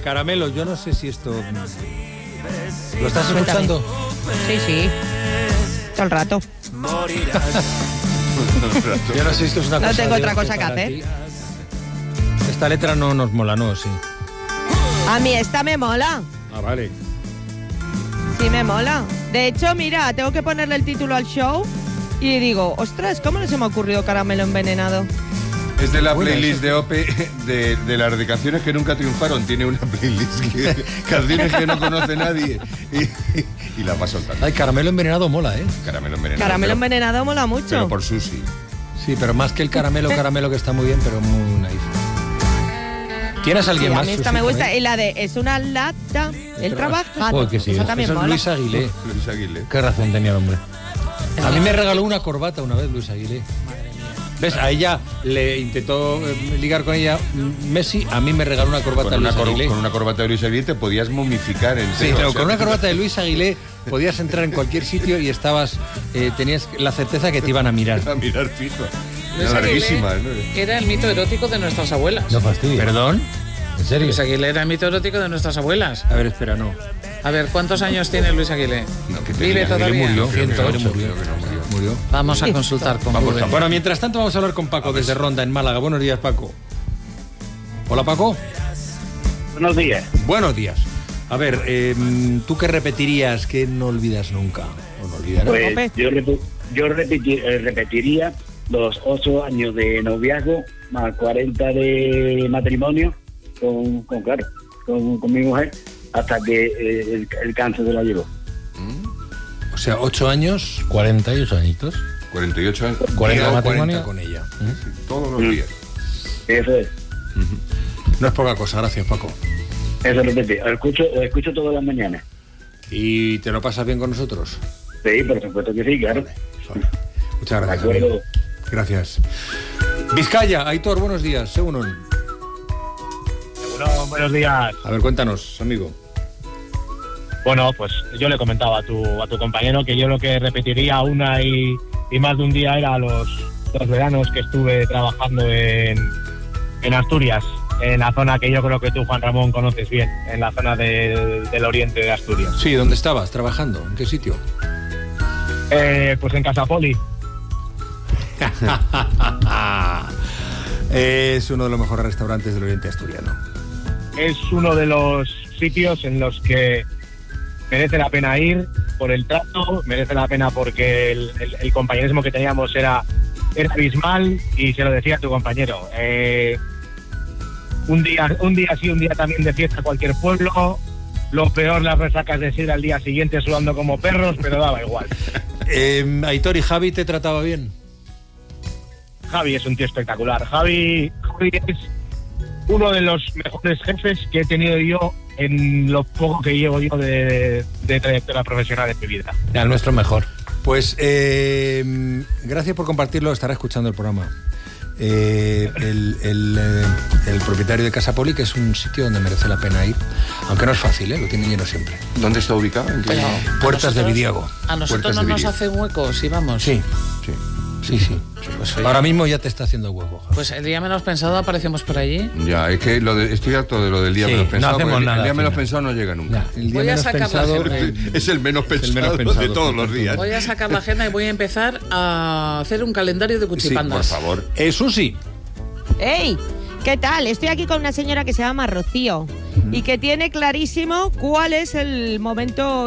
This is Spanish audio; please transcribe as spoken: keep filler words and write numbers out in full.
Caramelo, yo no sé si esto... ¿Lo estás escuchando? Sí, sí. Todo el rato. Yo no sé si esto es una no cosa... No tengo otra de, cosa que hacer. Ti. Esta letra no nos mola, ¿no? Sí. A mí esta me mola. Ah, vale. Sí, me mola. De hecho, mira, tengo que ponerle el título al show y digo, ostras, ¿cómo no se me ha ocurrido Caramelo Envenenado? Es de la Bueno, playlist de Ope, de, de las dedicaciones que nunca triunfaron. Tiene una playlist que canciones que no conoce nadie y, y, y la va soltando. Ay, Caramelo Envenenado mola, ¿eh? Caramelo Envenenado. Caramelo pero, Envenenado mola mucho. Pero por Susi. Sí, pero más que el Caramelo, Caramelo que está muy bien, pero muy naif. ¿Tienes alguien sí, más? A mí esta Susi, me gusta. también? Y la de es una lata, él trabaja. Joder, que sí. Esa Esa también es mola. Luis Aguilé. Luis Aguilé. Qué razón tenía el hombre. A mí me regaló una corbata una vez Luis Aguilé. ¿Ves? A ella le intentó eh, ligar con ella Messi, a mí me regaló una corbata Con de una, Luis cor Aguilé. con una corbata de Luis Aguilé te podías momificar en Sí, pero con una corbata de Luis Aguilé podías entrar en cualquier sitio y estabas, eh, tenías la certeza que te iban a mirar. A mirar fijo. Luis Larguísima, Aguilé, ¿no? que era el mito erótico de nuestras abuelas. No fastidies. ¿Perdón? ¿En serio? Luis Aguilé era el mito erótico de nuestras abuelas. A ver, espera, no. A ver, ¿cuántos años tiene Luis Aguilé? No, que ¿Vive tenía, todavía? Aguilé murió, ciento ocho, murió, murió. que no murió. Murió. Vamos a consultar con Vamos, Google. Bueno, mientras tanto vamos a hablar con Paco desde Ronda, en Málaga. Buenos días, Paco. Hola, Paco. Buenos días. Buenos días. A ver, eh, ¿tú qué repetirías que no olvidas nunca? ¿O no olvidarás? Pues yo, rep yo repetir, eh, repetiría los ocho años de noviazgo más cuarenta de matrimonio con, con claro, con, con mi mujer hasta que eh, el, el cáncer se la llevó. O sea, ocho años, cuarenta y ocho añitos. cuarenta y ocho años. cuarenta día matrimonio. cuarenta con ella. Sí, todos los Mm. días. Eso es. No es poca cosa, gracias, Paco. Eso repetí. Lo escucho, lo escucho todas las mañanas. ¿Y te lo pasas bien con nosotros? Sí, por supuesto que sí, claro. Vale. Muchas De gracias, acuerdo. amigo. Gracias. Vizcaya, Aitor, buenos días, según. Bueno, buenos días. A ver, cuéntanos, amigo. Bueno, pues yo le comentaba a tu, a tu compañero que yo lo que repetiría una y, y más de un día era los, los veranos que estuve trabajando en, en Asturias, en la zona que yo creo que tú, Juan Ramón, conoces bien, en la zona de, del oriente de Asturias. Sí, ¿dónde estabas trabajando? ¿En qué sitio? Eh, pues en Casapoli. Es uno de los mejores restaurantes del oriente asturiano. Es uno de los sitios en los que merece la pena ir por el trato, merece la pena porque el, el, el compañerismo que teníamos era, era abismal y se lo decía a tu compañero. Eh, un día un día sí, un día también de fiesta a cualquier pueblo. Lo peor, las resacas de sidra al día siguiente sudando como perros, pero daba igual. Eh, Aitor, ¿y Javi te trataba bien? Javi es un tío espectacular. Javi, Javi es uno de los mejores jefes que he tenido yo en lo poco que llevo yo de, de trayectoria profesional en mi vida. El nuestro mejor. Pues eh, gracias por compartirlo, estará escuchando el programa. Eh, el, el, eh, el propietario de Casapoli, que es un sitio donde merece la pena ir, aunque no es fácil, ¿eh? Lo tiene lleno siempre. ¿Dónde está ubicado? ¿En qué? Pero Puertas de Vidiago. A nosotros Puertas no de nos Vidiago. hace hueco si vamos. Sí, Sí. sí, sí. Pues, oye, Ahora mismo ya te está haciendo huevo, Javi. pues el día menos pensado aparecemos por allí. Ya, es que lo de, estoy harto de lo del día Sí, menos no pensado. hacemos porque el- nada el día al menos final. pensado no llega nunca. Ya, el día Voy a menos sacar la pensado, agenda. eh, Es el menos el pensado, menos pensado, de todos por los tanto. días. Voy a sacar la agenda y voy a empezar a hacer un calendario de Sí, por cuchipandas. favor. eh, Susi. ¡Ey! ¿Qué tal? Estoy aquí con una señora que se llama Rocío y que tiene clarísimo cuál es el momento